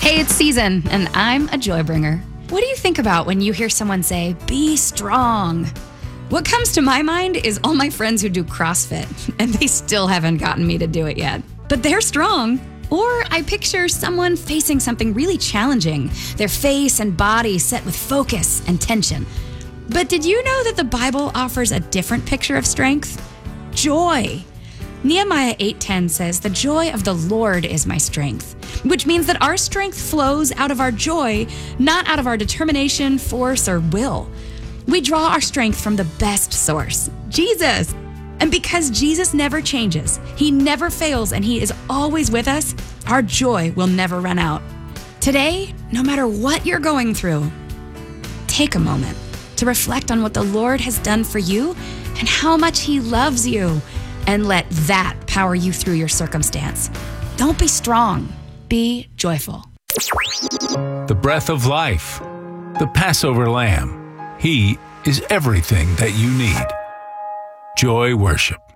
Hey, it's Season, and I'm a joy bringer. What do you think about when you hear someone say, be strong? What comes to my mind is all my friends who do CrossFit, and they still haven't gotten me to do it yet. But they're strong. Or I picture someone facing something really challenging, their face and body set with focus and tension. But did you know that the Bible offers a different picture of strength? Joy. Nehemiah 8:10 says, the joy of the Lord is my strength, which means that our strength flows out of our joy, not out of our determination, force, or will. We draw our strength from the best source, Jesus. And because Jesus never changes, he never fails, and he is always with us, our joy will never run out. Today, no matter what you're going through, take a moment to reflect on what the Lord has done for you and how much he loves you, and let that power you through your circumstance. Don't be strong, be joyful. The breath of life, the Passover Lamb. He is everything that you need. Joy Worship.